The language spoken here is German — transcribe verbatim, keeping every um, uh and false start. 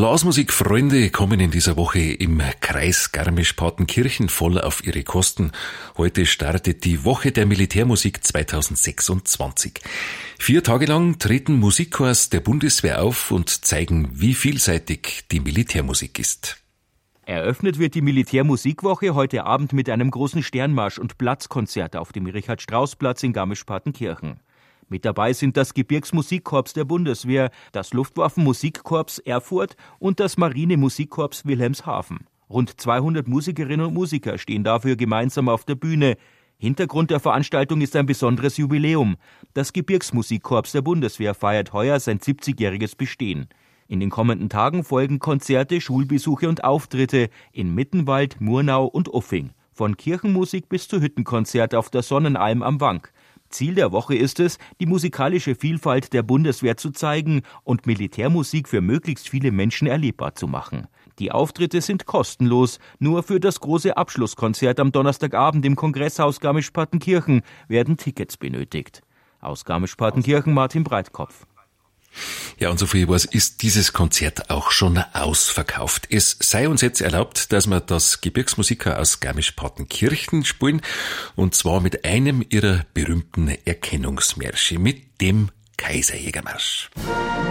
Blasmusikfreunde kommen in dieser Woche im Kreis Garmisch-Partenkirchen voll auf ihre Kosten. Heute startet die Woche der Militärmusik zweitausendsechsundzwanzig. Vier Tage lang treten Musikchors der Bundeswehr auf und zeigen, wie vielseitig die Militärmusik ist. Eröffnet wird die Militärmusikwoche heute Abend mit einem großen Sternmarsch und Platzkonzert auf dem Richard-Strauss-Platz in Garmisch-Partenkirchen. Mit dabei sind das Gebirgsmusikkorps der Bundeswehr, das Luftwaffenmusikkorps Erfurt und das Marinemusikkorps Wilhelmshaven. Rund zweihundert Musikerinnen und Musiker stehen dafür gemeinsam auf der Bühne. Hintergrund der Veranstaltung ist ein besonderes Jubiläum. Das Gebirgsmusikkorps der Bundeswehr feiert heuer sein siebzigjähriges Bestehen. In den kommenden Tagen folgen Konzerte, Schulbesuche und Auftritte in Mittenwald, Murnau und Uffing. Von Kirchenmusik bis zu Hüttenkonzert auf der Sonnenalm am Wank. Ziel der Woche ist es, die musikalische Vielfalt der Bundeswehr zu zeigen und Militärmusik für möglichst viele Menschen erlebbar zu machen. Die Auftritte sind kostenlos, nur für das große Abschlusskonzert am Donnerstagabend im Kongresshaus Garmisch-Partenkirchen werden Tickets benötigt. Aus Garmisch-Partenkirchen Martin Breitkopf. Ja, und so viel ich weiß, ist dieses Konzert auch schon ausverkauft. Es sei uns jetzt erlaubt, dass wir das Gebirgsmusiker aus Garmisch-Partenkirchen spielen, und zwar mit einem ihrer berühmten Erkennungsmärsche, mit dem Kaiserjägermarsch.